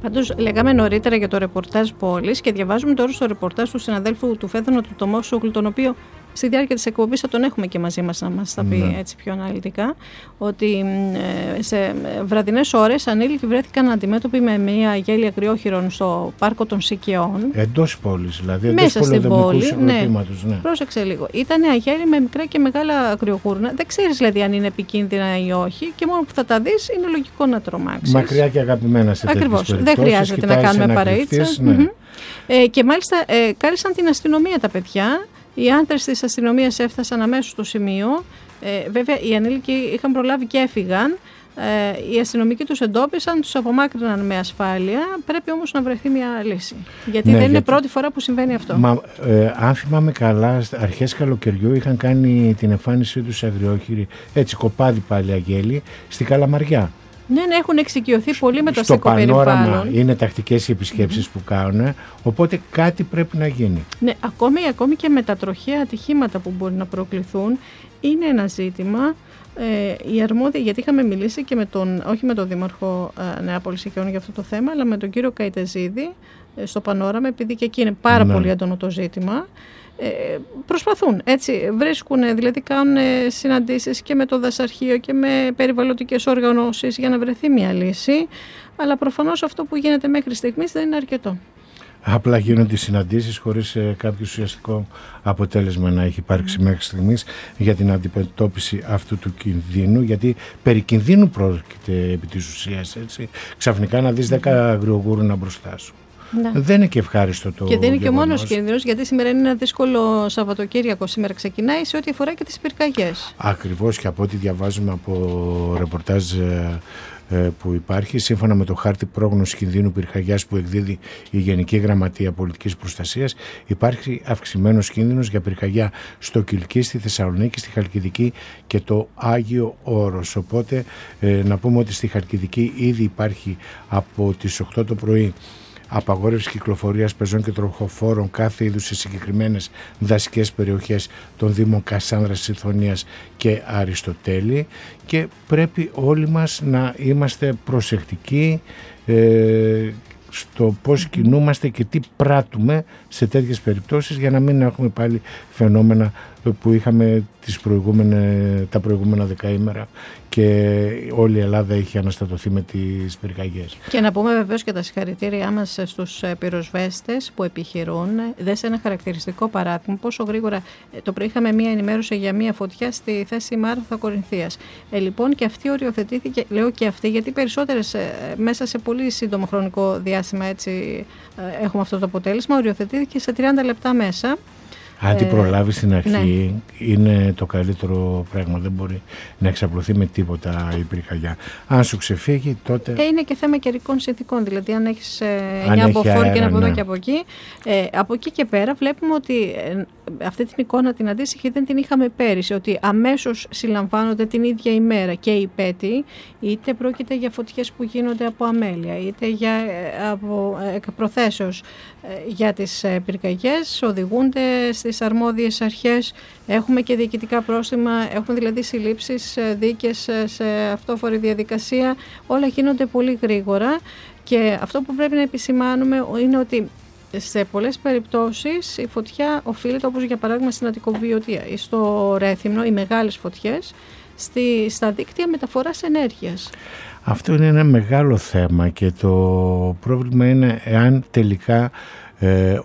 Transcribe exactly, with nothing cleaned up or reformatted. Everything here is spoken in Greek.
Πάντως, λέγαμε νωρίτερα για το ρεπορτάζ πόλης και διαβάζουμε τώρα στο ρεπορτάζ του συναδέλφου του Φέδωνο του Τομόσογλου, τον οποίο στη διάρκεια της εκπομπής θα τον έχουμε και μαζί μας να μας τα πει ναι. έτσι πιο αναλυτικά, ότι ε, σε βραδινές ώρες ανήλικοι βρέθηκαν αντιμέτωποι με μια γέλια κρυόχειρων στο πάρκο των Σικαιών. Εντός πόλης, δηλαδή εντός μέσα στην πόλη. Ναι. ναι. Πρόσεξε λίγο. Ήταν αγέλη με μικρά και μεγάλα κρυοχούρνα. Δεν ξέρεις δηλαδή αν είναι επικίνδυνα ή όχι, και μόνο που θα τα δεις είναι λογικό να τρομάξεις. Μακριά και αγαπημένα σε τέτοιες περιπτώσεις. Ακριβώς. Δεν χρειάζεται να κάνουμε παραίτησα. Ναι. Mm-hmm. Ε, και μάλιστα ε, κάλεσαν την αστυνομία τα παιδιά. Οι άντρες της αστυνομίας έφτασαν αμέσως στο σημείο. Ε, βέβαια, οι ανήλικοι είχαν προλάβει και έφυγαν. Ε, οι αστυνομικοί τους εντόπισαν, τους απομάκρυναν με ασφάλεια. Πρέπει όμως να βρεθεί μια λύση. Γιατί ναι, δεν γιατί... είναι πρώτη φορά που συμβαίνει αυτό. Μα, ε, αν θυμάμαι καλά, αρχές καλοκαιριού είχαν κάνει την εμφάνισή τους αγριόχειροι, έτσι κοπάδι πάλι αγέλη, στη Καλαμαριά. Ναι, ναι, έχουν εξοικειωθεί πολύ με το αστικό περιβάλλον. Στο πανόραμα είναι τακτικές οι επισκέψεις mm-hmm. που κάνουν, οπότε κάτι πρέπει να γίνει. Ναι, ακόμη, ακόμη και με τα τροχαία ατυχήματα που μπορεί να προκληθούν, είναι ένα ζήτημα. Ε, η αρμόδια, γιατί είχαμε μιλήσει και με τον, όχι με τον Δήμαρχο ε, Νεάπολης Σικαιών για αυτό το θέμα, αλλά με τον κύριο Καϊτεζίδη ε, στο πανόραμα, επειδή και εκεί είναι πάρα ναι. πολύ έντονο το ζήτημα. Ε, προσπαθούν, έτσι, βρίσκουν, δηλαδή κάνουν συναντήσεις και με το δασαρχείο και με περιβαλλοντικές οργανώσεις για να βρεθεί μια λύση, αλλά προφανώς αυτό που γίνεται μέχρι στιγμής δεν είναι αρκετό. Απλά γίνονται συναντήσεις χωρίς ε, κάποιο ουσιαστικό αποτέλεσμα να έχει υπάρξει μέχρι στιγμής για την αντιμετώπιση αυτού του κινδύνου, γιατί περί κινδύνου πρόκειται επί της ουσίας, έτσι. Ξαφνικά να δεις δέκα αγριογούρουνα μπροστά σου. Ναι. Δεν είναι και ευχάριστο το και δεν είναι γεγονός. Και ο μόνος κίνδυνος, γιατί σήμερα είναι ένα δύσκολο Σαββατοκύριακο. Σήμερα ξεκινάει σε ό,τι αφορά και τις πυρκαγιές. Ακριβώς, και από ό,τι διαβάζουμε από ρεπορτάζ ε, ε, που υπάρχει, σύμφωνα με το χάρτη πρόγνωσης κινδύνου πυρκαγιάς που εκδίδει η Γενική Γραμματεία Πολιτικής Προστασίας, υπάρχει αυξημένος κίνδυνος για πυρκαγιά στο Κιλκί, στη Θεσσαλονίκη, στη Χαλκιδική και το Άγιο Όρος. Οπότε ε, να πούμε ότι στη Χαλκιδική ήδη υπάρχει από τις οκτώ το πρωί απαγόρευση κυκλοφορίας πεζών και τροχοφόρων κάθε είδους σε συγκεκριμένες δασικές περιοχές των Δήμων Κασάνδρας, Συθωνίας και Αριστοτέλη, και πρέπει όλοι μας να είμαστε προσεκτικοί ε, στο πώς κινούμαστε και τι πράττουμε σε τέτοιες περιπτώσεις, για να μην έχουμε πάλι φαινόμενα που είχαμε τις προηγούμενες, τα προηγούμενα δεκαήμερα και όλη η Ελλάδα είχε αναστατωθεί με τις πυρκαγιές. Και να πούμε βεβαίως και τα συγχαρητήριά μας στους πυροσβέστες που επιχειρούν. Δες ένα χαρακτηριστικό παράδειγμα πόσο γρήγορα το πρωί είχαμε μία ενημέρωση για μία φωτιά στη θέση Μάρθα Κορινθίας. Ε, λοιπόν, και αυτή οριοθετήθηκε, λέω και αυτή, γιατί περισσότερες μέσα σε πολύ σύντομο χρονικό διάστημα, έτσι, έχουμε αυτό το αποτέλεσμα, οριοθετήθηκε σε τριάντα λεπτά μέσα. Αν την προλάβει στην αρχή, ναι. είναι το καλύτερο πράγμα. Δεν μπορεί να εξαπλωθεί με τίποτα η πυρκαγιά. Αν σου ξεφύγει, τότε. Ε, είναι και θέμα καιρικών συνθηκών. Δηλαδή, αν έχεις εννιά από φόρ και ένα από εδώ και από εκεί. Ε, από εκεί και πέρα, βλέπουμε ότι ε, αυτή την εικόνα την αντίστοιχη δεν την είχαμε πέρυσι. Ότι αμέσως συλλαμβάνονται την ίδια ημέρα και οι πέτοι, είτε πρόκειται για φωτιές που γίνονται από αμέλεια, είτε για, από εκ προθέσεως για τις πυρκαγιές, οδηγούνται στις αρμόδιες αρχές. Έχουμε και διοικητικά πρόστιμα, έχουμε δηλαδή συλλήψεις, δίκες σε αυτόφορη διαδικασία. Όλα γίνονται πολύ γρήγορα, και αυτό που πρέπει να επισημάνουμε είναι ότι σε πολλές περιπτώσεις η φωτιά οφείλεται, όπως για παράδειγμα στην Αττικοβιωτία ή στο Ρέθυμνο, οι μεγάλες φωτιές, στη, στα δίκτυα μεταφοράς ενέργειας. Αυτό είναι ένα μεγάλο θέμα, και το πρόβλημα είναι εάν τελικά ε,